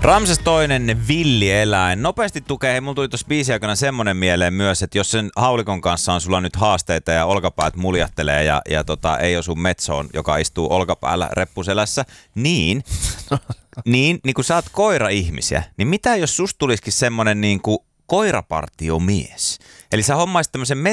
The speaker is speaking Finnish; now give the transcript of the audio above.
Ramses toinen villieläin. Nopeasti tukee, mulla tuli tuossa biisin aikana semmonen mieleen myös, että jos sen haulikon kanssa on sulla nyt haasteita ja olkapäät muljattelee ja ei osu metsoon, joka istuu olkapäällä reppuselässä, niin kun sä oot koira-ihmisiä, niin mitä jos susta tulisikin semmonen niin kuin koirapartiomies? Eli sä hommaisit tämmöisen